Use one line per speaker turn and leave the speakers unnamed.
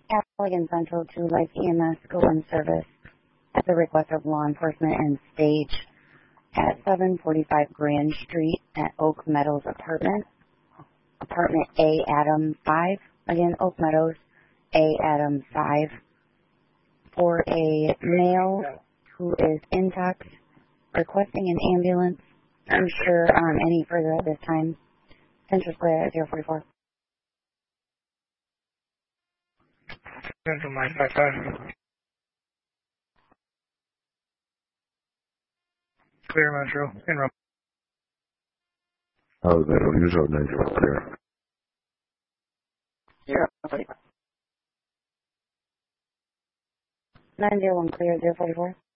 Allegan Central to Life EMS go in service at the request of law enforcement and stage at 745 Grand Street at Oak Meadows Apartment A, Adam 5. Again, Oak Meadows A, Adam 5. For a male who is intox, requesting an ambulance. Unsure on any further at this time. Central Square at 044.
Central 955. Clear Metro. In room.
Metro, use out 9 clear.
044. 901 clear, 044.